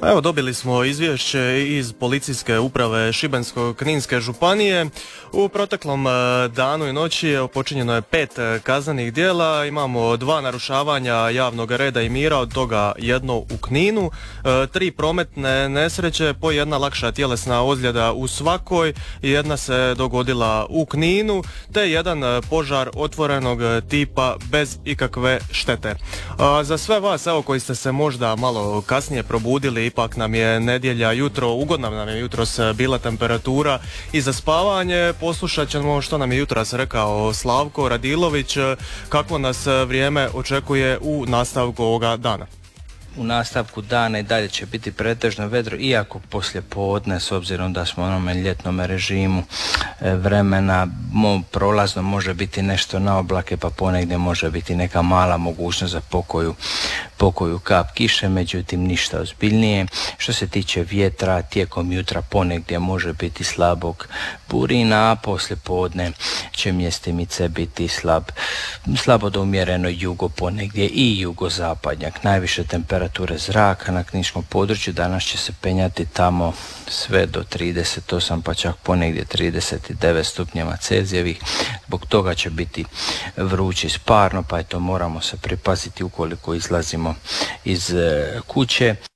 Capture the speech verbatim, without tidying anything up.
Evo, dobili smo izvješće iz policijske uprave Šibensko-kninske županije. U proteklom danu i noći počinjeno je pet kaznenih djela, imamo dva narušavanja javnog reda i mira, od toga jedno u Kninu, tri prometne nesreće, po jedna lakša tjelesna ozljeda u svakoj, jedna se dogodila u Kninu, te jedan požar otvorenog tipa bez ikakve štete. Za sve vas, evo, koji ste se možda malo kasnije probudili, ipak nam je nedjelja jutro, ugodna nam je jutros bila temperatura i za spavanje. Poslušat ćemo što nam je jutros rekao Slavko Radilović, kako nas vrijeme očekuje u nastavku ovoga dana. U nastavku dana i dalje će biti pretežno vedro, iako poslije podne, s obzirom da smo u onome ljetnom režimu vremena, mo, prolazno može biti nešto na oblake, pa ponegdje može biti neka mala mogućnost za pokoju, pokoju kap kiše, međutim ništa ozbiljnije. Što se tiče vjetra, tijekom jutra ponegdje može biti slabog burina, a poslije podne će mjestimice biti slab, slabo do umjereno jugo ponegdje i jugozapadnjak. Najviše temperature Temperature zraka na kninskom području danas će se penjati tamo sve do trideset osam, pa čak ponegdje trideset devet stupnjeva Celzijevih. Zbog toga će biti vruće i sparno, pa eto moramo se pripaziti ukoliko izlazimo iz kuće.